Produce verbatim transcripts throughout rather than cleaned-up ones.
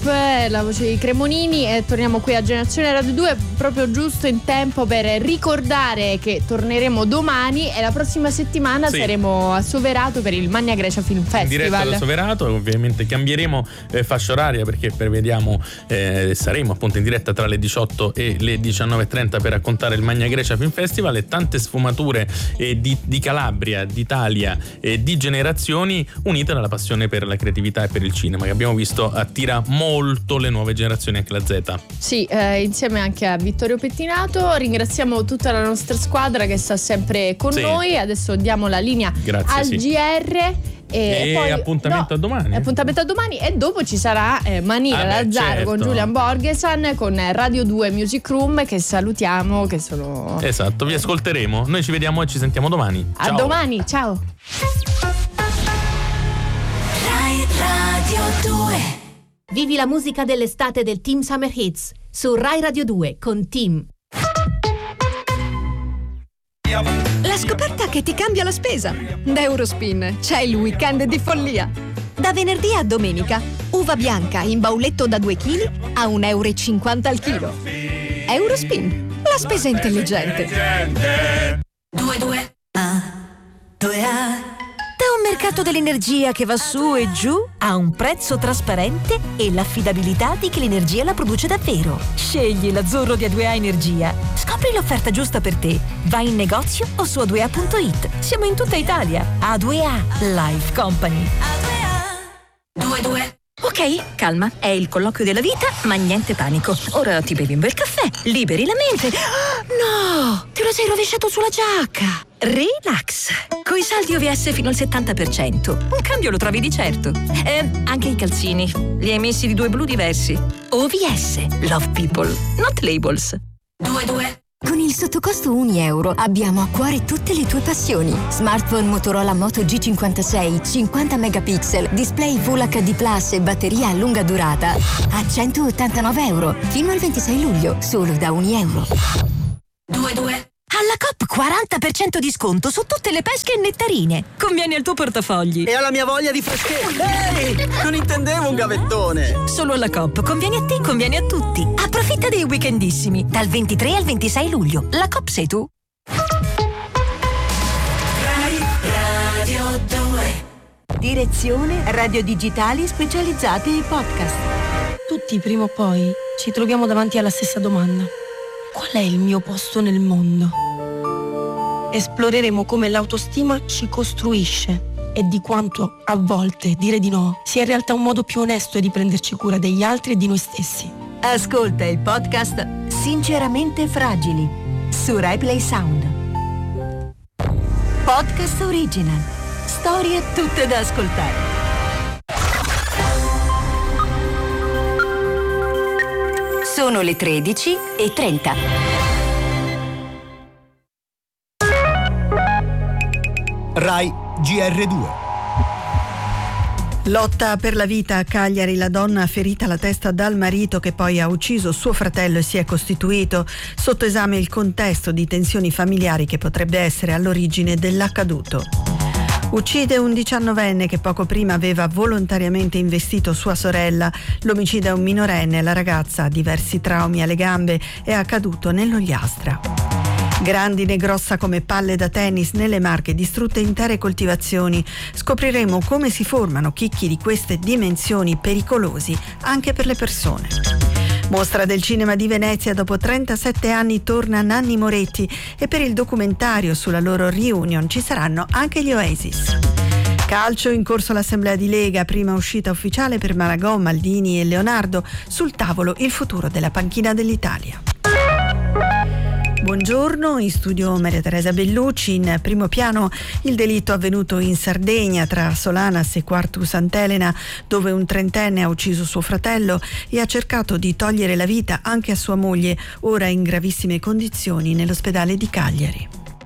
la voce di Cremonini, e torniamo qui a Generazione Radio due proprio giusto in tempo per ricordare che torneremo domani e la prossima settimana sì. saremo a Soverato per il Magna Grecia Film Festival. In diretta da Soverato, ovviamente cambieremo eh, fascia oraria perché prevediamo eh, saremo appunto in diretta tra le diciotto e le diciannove e trenta per raccontare il Magna Grecia Film Festival e tante sfumature eh, di, di Calabria, d'Italia e eh, di generazioni unite dalla passione per la creatività e per il cinema, che abbiamo visto attira molto le nuove generazioni, anche la Z. Sì, eh, insieme anche a Vittorio Pettinato. Ringraziamo tutta la nostra squadra che sta sempre con sì. noi. Adesso diamo la linea Grazie, al sì. G R. E, e poi, appuntamento no, a domani. Appuntamento a domani e dopo ci sarà eh, Manila ah, Lazzaro certo. con Julian Borgesan, con Radio due Music Room, che salutiamo, che sono esatto, vi ascolteremo. Noi ci vediamo e ci sentiamo domani. A ciao. domani, ciao. Rai Radio due. Vivi la musica dell'estate del Team Summer Hits su Rai Radio due con Team. La scoperta che ti cambia la spesa. Da Eurospin c'è il weekend di follia. Da venerdì a domenica, uva bianca in bauletto da due chili a un euro e cinquanta al chilo. Eurospin, la spesa intelligente. Due due A, due A. Da un mercato dell'energia che va su e giù a un prezzo trasparente e l'affidabilità di chi l'energia la produce davvero. Scegli l'azzurro di A due A Energia. Scopri l'offerta giusta per te. Vai in negozio o su a due a punto it. Siamo in tutta Italia. A due A Life Company. Due due. Ok, calma, è il colloquio della vita, ma niente panico. Ora ti bevi un bel caffè, liberi la mente. No, te lo sei rovesciato sulla giacca. Relax. Coi saldi O V S fino al settanta per cento. Un cambio lo trovi di certo. Eh, anche i calzini. Li hai messi di due blu diversi. O V S. Love people, not labels. Due due. Con il sottocosto un euro abbiamo a cuore tutte le tue passioni. Smartphone Motorola Moto G cinquantasei, cinquanta megapixel, display Full H D Plus e batteria a lunga durata a centottantanove euro fino al ventisei luglio, solo da un euro. Due due. Alla Coop quaranta per cento di sconto su tutte le pesche e nettarine. Conviene al tuo portafogli. E alla mia voglia di freschezza. Ehi, non intendevo un gavettone. Solo alla Coop. Conviene a te, conviene a tutti. Approfitta dei weekendissimi. Dal ventitré al ventisei luglio. La Coop sei tu. Rai Radio due. Direzione Radio Digitali specializzati ai podcast. Tutti prima o poi ci troviamo davanti alla stessa domanda. Qual è il mio posto nel mondo? Esploreremo come l'autostima ci costruisce e di quanto, a volte, dire di no sia in realtà un modo più onesto di prenderci cura degli altri e di noi stessi. Ascolta il podcast Sinceramente Fragili su RaiPlay Sound. Podcast original. Storie tutte da ascoltare. Sono le tredici e trenta. Rai G R due. Lotta per la vita a Cagliari, la donna ferita alla testa dal marito che poi ha ucciso suo fratello e si è costituito. Sotto esame il contesto di tensioni familiari che potrebbe essere all'origine dell'accaduto. Uccide un diciannovenne che poco prima aveva volontariamente investito sua sorella. L'omicidio è un minorenne, la ragazza ha diversi traumi alle gambe e è accaduto nell'Ogliastra. Grandine grossa come palle da tennis nelle Marche, distrutte intere coltivazioni. Scopriremo come si formano chicchi di queste dimensioni, pericolosi anche per le persone. Mostra del cinema di Venezia, dopo trentasette anni torna Nanni Moretti e per il documentario sulla loro reunion ci saranno anche gli Oasis. Calcio, in corso l'assemblea di Lega, prima uscita ufficiale per Malagò, Maldini e Leonardo, sul tavolo il futuro della panchina dell'Italia. Buongiorno, in studio Maria Teresa Bellucci. In primo piano il delitto avvenuto in Sardegna tra Solanas e Quartu Sant'Elena, dove un trentenne ha ucciso suo fratello e ha cercato di togliere la vita anche a sua moglie, ora in gravissime condizioni nell'ospedale di Cagliari.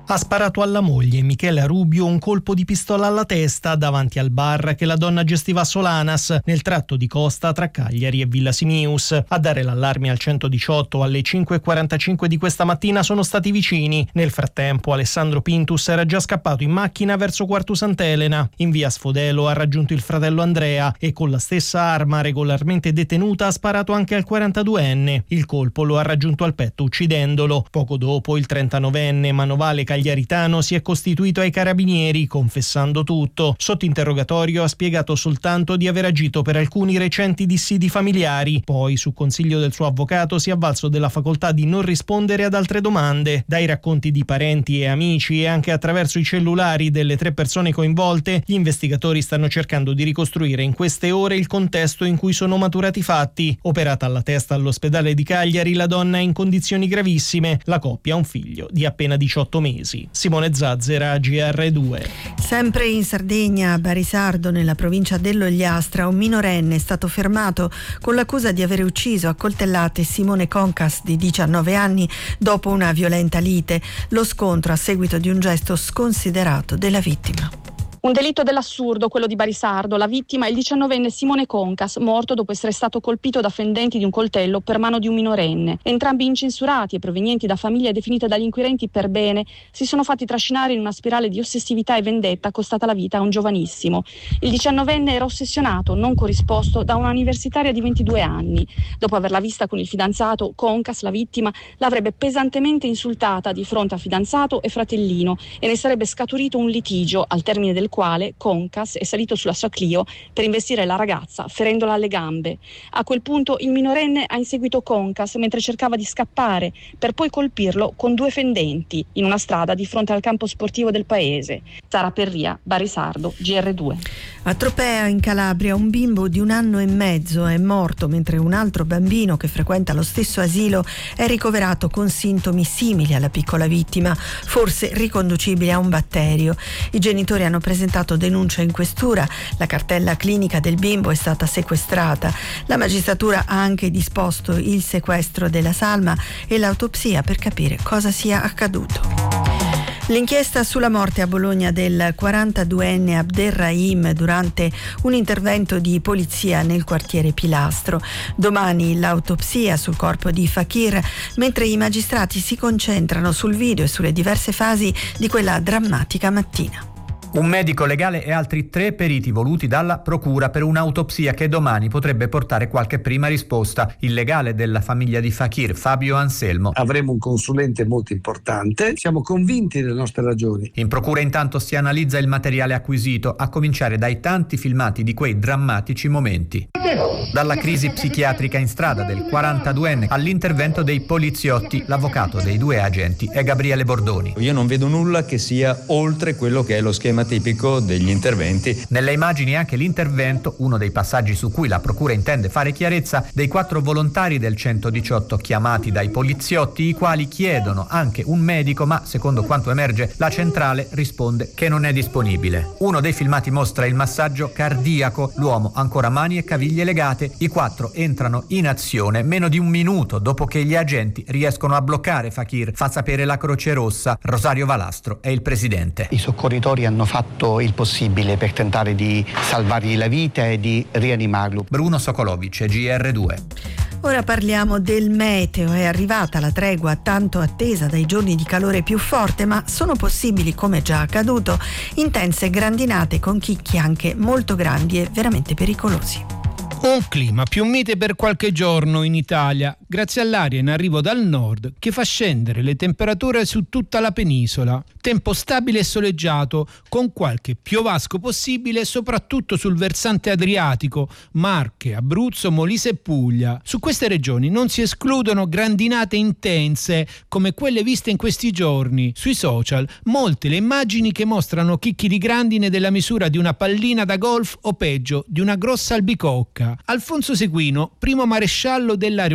Ha sparato alla moglie, Michela Rubio, un colpo di pistola alla testa davanti al bar che la donna gestiva a Solanas, nel tratto di costa tra Cagliari e Villa Simius. A dare l'allarme al centodiciotto alle cinque e quarantacinque di questa mattina sono stati vicini. Nel frattempo Alessandro Pintus era già scappato in macchina verso Quartu Sant'Elena. In via Sfodelo ha raggiunto il fratello Andrea e con la stessa arma regolarmente detenuta ha sparato anche al quarantaduenne. Il colpo lo ha raggiunto al petto uccidendolo. Poco dopo il trentanovenne manovale cagliaritano si è costituito ai carabinieri confessando tutto. Sotto interrogatorio ha spiegato soltanto di aver agito per alcuni recenti dissidi familiari, poi su consiglio del suo avvocato si è avvalso della facoltà di non rispondere ad altre domande. Dai racconti di parenti e amici e anche attraverso i cellulari delle tre persone coinvolte, gli investigatori stanno cercando di ricostruire in queste ore il contesto in cui sono maturati i fatti. Operata alla testa all'ospedale di Cagliari, la donna è in condizioni gravissime. La coppia ha un figlio di appena diciotto mesi. Simone Zazzera, G R due. Sempre in Sardegna, a Barisardo, nella provincia dell'Ogliastra, un minorenne è stato fermato con l'accusa di aver ucciso a coltellate Simone Concas, di diciannove anni, dopo una violenta lite. Lo scontro a seguito di un gesto sconsiderato della vittima. Un delitto dell'assurdo, quello di Barisardo. La vittima è il diciannovenne Simone Concas, morto dopo essere stato colpito da fendenti di un coltello per mano di un minorenne. Entrambi incensurati e provenienti da famiglie definite dagli inquirenti per bene, si sono fatti trascinare in una spirale di ossessività e vendetta costata la vita a un giovanissimo. Il diciannovenne era ossessionato, non corrisposto, da un'universitaria di ventidue anni. Dopo averla vista con il fidanzato, Concas, la vittima, l'avrebbe pesantemente insultata di fronte a fidanzato e fratellino e ne sarebbe scaturito un litigio, al termine del quale Concas è salito sulla sua Clio per investire la ragazza ferendola alle gambe. A quel punto il minorenne ha inseguito Concas mentre cercava di scappare, per poi colpirlo con due fendenti in una strada di fronte al campo sportivo del paese. Sara Perria, Barisardo, G R due. A Tropea, in Calabria, un bimbo di un anno e mezzo è morto mentre un altro bambino che frequenta lo stesso asilo è ricoverato con sintomi simili alla piccola vittima, forse riconducibili a un batterio. I genitori hanno presentato denuncia in questura, la cartella clinica del bimbo è stata sequestrata. La magistratura ha anche disposto il sequestro della salma e l'autopsia per capire cosa sia accaduto. L'inchiesta sulla morte a Bologna del quarantaduenne Abderrahim durante un intervento di polizia nel quartiere Pilastro. Domani l'autopsia sul corpo di Fakir, mentre i magistrati si concentrano sul video e sulle diverse fasi di quella drammatica mattina. Un medico legale e altri tre periti voluti dalla procura per un'autopsia che domani potrebbe portare qualche prima risposta. Il legale della famiglia di Fakir, Fabio Anselmo. Avremo un consulente molto importante, siamo convinti delle nostre ragioni. In procura intanto si analizza il materiale acquisito, a cominciare dai tanti filmati di quei drammatici momenti. Dalla crisi psichiatrica in strada del quarantaduenne all'intervento dei poliziotti, l'avvocato dei due agenti è Gabriele Bordoni. Io non vedo nulla che sia oltre quello che è lo schema tipico degli interventi. Nelle immagini anche l'intervento, uno dei passaggi su cui la procura intende fare chiarezza, dei quattro volontari del centodiciotto chiamati dai poliziotti, i quali chiedono anche un medico, ma secondo quanto emerge la centrale risponde che non è disponibile. Uno dei filmati mostra il massaggio cardiaco, l'uomo ancora mani e caviglie legate, i quattro entrano in azione meno di un minuto dopo che gli agenti riescono a bloccare Fakir, fa sapere la Croce Rossa. Rosario Valastro è il presidente. I soccorritori hanno fatto il possibile per tentare di salvargli la vita e di rianimarlo. Bruno Sokolovic, G R due. Ora parliamo del meteo. È arrivata la tregua tanto attesa dai giorni di calore più forte, ma sono possibili, come già accaduto, intense grandinate con chicchi anche molto grandi e veramente pericolosi. Un clima più mite per qualche giorno in Italia, grazie all'aria in arrivo dal nord che fa scendere le temperature su tutta la penisola. Tempo stabile e soleggiato, con qualche piovasco possibile soprattutto sul versante adriatico, Marche, Abruzzo, Molise e Puglia. Su queste regioni non si escludono grandinate intense come quelle viste in questi giorni. Sui social molte le immagini che mostrano chicchi di grandine della misura di una pallina da golf o peggio di una grossa albicocca. Alfonso Seguino, primo maresciallo dell'aeronautica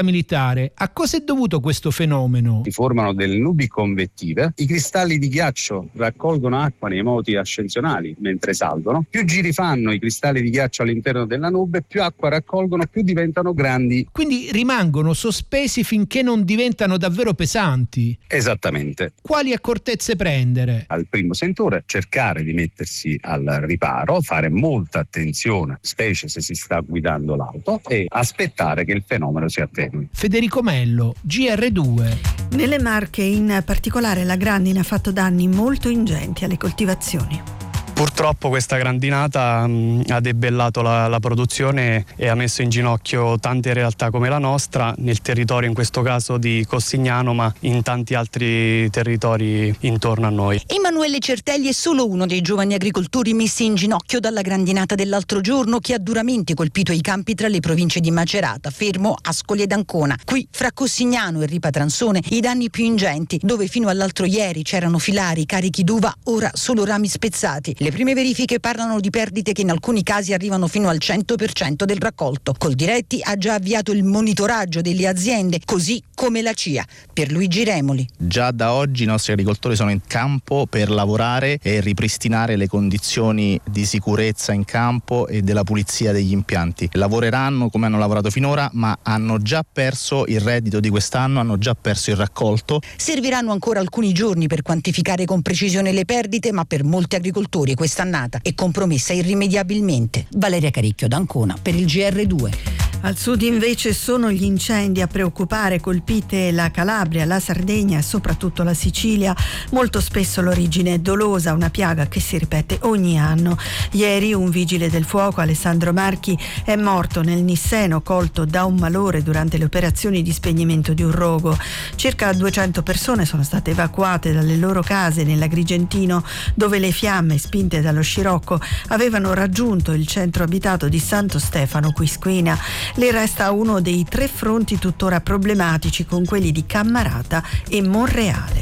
militare. A cosa è dovuto questo fenomeno? Si formano delle nubi convettive, i cristalli di ghiaccio raccolgono acqua nei moti ascensionali mentre salgono, più giri fanno i cristalli di ghiaccio all'interno della nube, più acqua raccolgono, più diventano grandi. Quindi rimangono sospesi finché non diventano davvero pesanti. Esattamente. Quali accortezze prendere? Al primo sentore cercare di mettersi al riparo, fare molta attenzione, specie se si sta guidando l'auto, e aspettare che il fenomeno si attenui. Federico Mello, G R due. Nelle Marche in particolare la grandine ha fatto danni molto ingenti alle coltivazioni. Purtroppo questa grandinata mh, ha debellato la, la produzione e ha messo in ginocchio tante realtà come la nostra, nel territorio in questo caso di Cossignano, ma in tanti altri territori intorno a noi. Emanuele Certelli è solo uno dei giovani agricoltori messi in ginocchio dalla grandinata dell'altro giorno, che ha duramente colpito i campi tra le province di Macerata, Fermo, Ascoli ed Ancona. Qui, fra Cossignano e Ripatransone, i danni più ingenti, dove fino all'altro ieri c'erano filari, carichi d'uva, ora solo rami spezzati. Le prime verifiche parlano di perdite che in alcuni casi arrivano fino al cento per cento del raccolto. Coldiretti ha già avviato il monitoraggio delle aziende, così come la C I A. Per Luigi Remoli. Già da oggi i nostri agricoltori sono in campo per lavorare e ripristinare le condizioni di sicurezza in campo e della pulizia degli impianti. Lavoreranno come hanno lavorato finora, ma hanno già perso il reddito di quest'anno, hanno già perso il raccolto. Serviranno ancora alcuni giorni per quantificare con precisione le perdite, ma per molti agricoltori quest'annata è compromessa irrimediabilmente. Valeria Caricchio d'Ancona per il G R due. Al sud invece sono gli incendi a preoccupare, colpite la Calabria, la Sardegna e soprattutto la Sicilia. Molto spesso l'origine è dolosa, una piaga che si ripete ogni anno. Ieri un vigile del fuoco, Alessandro Marchi, è morto nel Nisseno, colto da un malore durante le operazioni di spegnimento di un rogo. Circa duecento persone sono state evacuate dalle loro case nell'Agrigentino, dove le fiamme, spinte dallo scirocco, avevano raggiunto il centro abitato di Santo Stefano Quisquina. Le resta uno dei tre fronti tuttora problematici, con quelli di Cammarata e Monreale.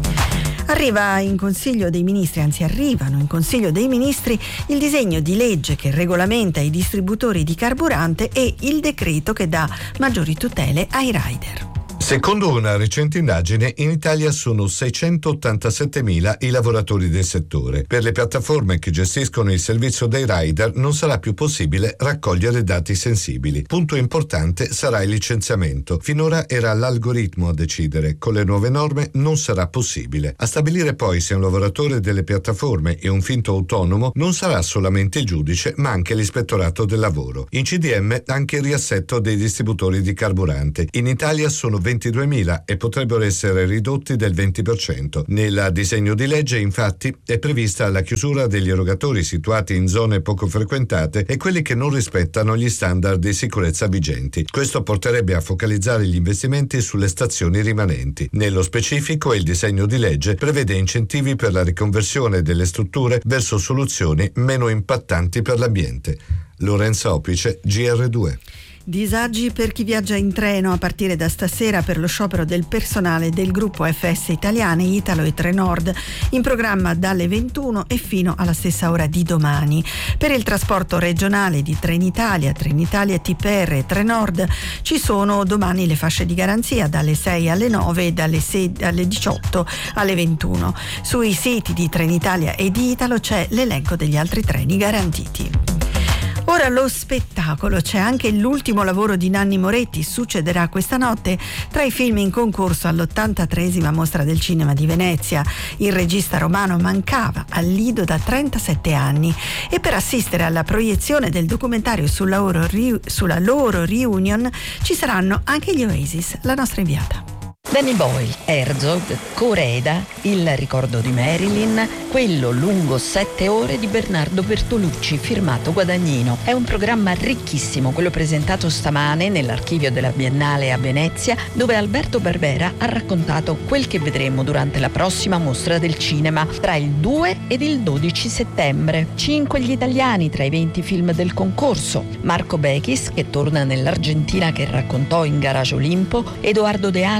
Arriva in Consiglio dei Ministri, anzi arrivano in Consiglio dei Ministri il disegno di legge che regolamenta i distributori di carburante e il decreto che dà maggiori tutele ai rider. Secondo una recente indagine, in Italia sono seicentottantasettemila i lavoratori del settore. Per le piattaforme che gestiscono il servizio dei rider non sarà più possibile raccogliere dati sensibili. Punto importante sarà il licenziamento. Finora era l'algoritmo a decidere. Con le nuove norme non sarà possibile. A stabilire poi se un lavoratore delle piattaforme è un finto autonomo non sarà solamente il giudice, ma anche l'ispettorato del lavoro. In C D M anche il riassetto dei distributori di carburante. In Italia sono ventiduemila e potrebbero essere ridotti del venti per cento. Nel disegno di legge, infatti, è prevista la chiusura degli erogatori situati in zone poco frequentate e quelli che non rispettano gli standard di sicurezza vigenti. Questo porterebbe a focalizzare gli investimenti sulle stazioni rimanenti. Nello specifico, il disegno di legge prevede incentivi per la riconversione delle strutture verso soluzioni meno impattanti per l'ambiente. Lorenzo Opice, G R due. Disagi per chi viaggia in treno a partire da stasera per lo sciopero del personale del gruppo F S Italiane, Italo e Trenord, in programma dalle ventuno e fino alla stessa ora di domani. Per il trasporto regionale di Trenitalia, Trenitalia T P R e Trenord ci sono domani le fasce di garanzia dalle sei alle nove e dalle, sei, dalle diciotto alle ventuno. Sui siti di Trenitalia e di Italo c'è l'elenco degli altri treni garantiti. Ora lo spettacolo, c'è anche l'ultimo lavoro di Nanni Moretti, succederà questa notte tra i film in concorso all'ottantatreesima Mostra del Cinema di Venezia. Il regista romano mancava al Lido da trentasette anni e per assistere alla proiezione del documentario sulla loro, sulla loro reunion ci saranno anche gli Oasis, la nostra inviata. Danny Boyle, Herzog, Coreda, Il ricordo di Marilyn, quello lungo sette ore di Bernardo Bertolucci, firmato Guadagnino. È un programma ricchissimo, quello presentato stamane nell'archivio della Biennale a Venezia, dove Alberto Barbera ha raccontato quel che vedremo durante la prossima Mostra del Cinema, tra il due ed il dodici settembre. Cinque gli italiani tra i venti film del concorso: Marco Bechis, che torna nell'Argentina che raccontò in Garage Olimpo, Edoardo De Angelis,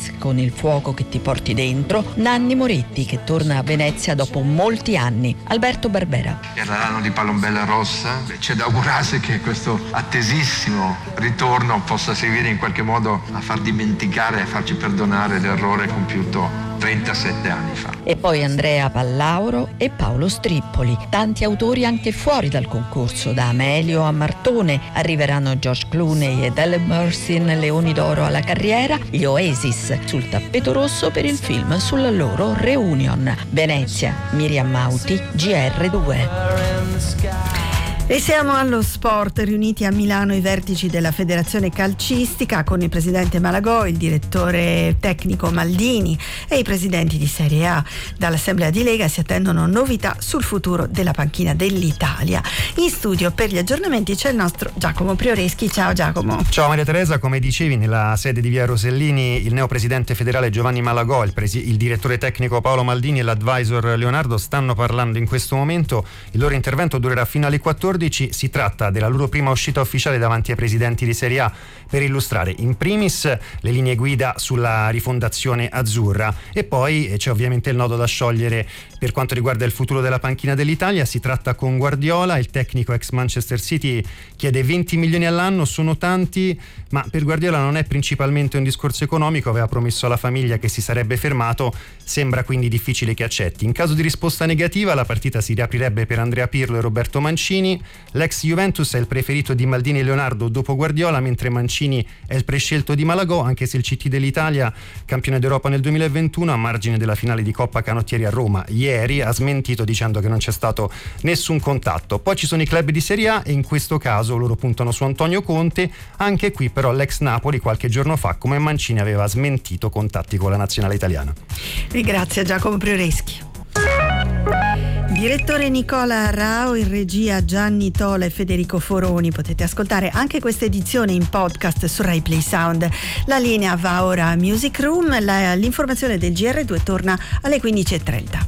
Alice con Il fuoco che ti porti dentro, Nanni Moretti che torna a Venezia dopo molti anni, Alberto Barbera. Era l'anno di Palombella Rossa, c'è da augurarsi che questo attesissimo ritorno possa servire in qualche modo a far dimenticare e a farci perdonare l'errore compiuto trentasette anni fa. E poi Andrea Pallauro e Paolo Strippoli, tanti autori anche fuori dal concorso, da Amelio a Martone. Arriveranno George Clooney ed Ellen Burstyn, Leoni d'oro alla carriera, gli Oasis sul tappeto rosso per il film sulla loro reunion. Venezia, Miriam Mauti, G R due. E siamo allo sport, riuniti a Milano i vertici della federazione calcistica con il presidente Malagò, il direttore tecnico Maldini e i presidenti di Serie A. Dall'Assemblea di Lega si attendono novità sul futuro della panchina dell'Italia. In studio per gli aggiornamenti c'è il nostro Giacomo Prioreschi. Ciao Giacomo. Ciao Maria Teresa, come dicevi nella sede di via Rosellini il neopresidente federale Giovanni Malagò, il, presi- il direttore tecnico Paolo Maldini e l'advisor Leonardo stanno parlando in questo momento. Il loro intervento durerà fino alle quattordici. Si tratta della loro prima uscita ufficiale davanti ai presidenti di Serie A per illustrare in primis le linee guida sulla rifondazione azzurra e poi c'è ovviamente il nodo da sciogliere per quanto riguarda il futuro della panchina dell'Italia. Si tratta con Guardiola, il tecnico ex Manchester City chiede venti milioni all'anno, sono tanti, ma per Guardiola non è principalmente un discorso economico, aveva promesso alla famiglia che si sarebbe fermato, sembra quindi difficile che accetti. In caso di risposta negativa la partita si riaprirebbe per Andrea Pirlo e Roberto Mancini. L'ex Juventus è il preferito di Maldini e Leonardo dopo Guardiola, mentre Mancini è il prescelto di Malagò, anche se il C T dell'Italia, campione d'Europa nel duemilaventuno a margine della finale di Coppa Canottieri a Roma ieri, ha smentito dicendo che non c'è stato nessun contatto. Poi ci sono i club di Serie A e in questo caso loro puntano su Antonio Conte. Anche qui però l'ex Napoli qualche giorno fa come Mancini aveva smentito contatti con la nazionale italiana. Grazie Giacomo Prioreschi. Direttore Nicola Rao, in regia Gianni Tola e Federico Foroni. Potete ascoltare anche questa edizione in podcast su Rai Play Sound. La linea va ora a Music Room, la, l'informazione del G R due torna alle quindici e trenta.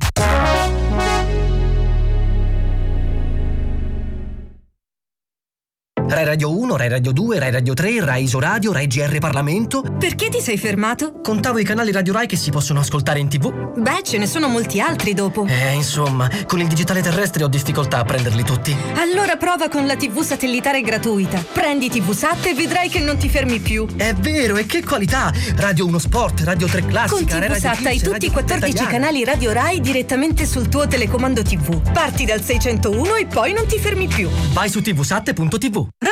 Rai Radio uno, Rai Radio due, Rai Radio tre, Rai Isoradio, Rai G R Parlamento. Perché ti sei fermato? Contavo i canali Radio Rai che si possono ascoltare in TV. Beh, ce ne sono molti altri dopo. Eh, insomma, con il digitale terrestre ho difficoltà a prenderli tutti. Allora prova con la tivù satellitare gratuita. Prendi tivusat e vedrai che non ti fermi più. È vero, e che qualità! Radio uno Sport, Radio tre Classica, con tivusat hai tutti i quattordici canali Radio Rai direttamente sul tuo telecomando tivù. Parti dal seicentouno e poi non ti fermi più. Vai su tivusat punto tivù.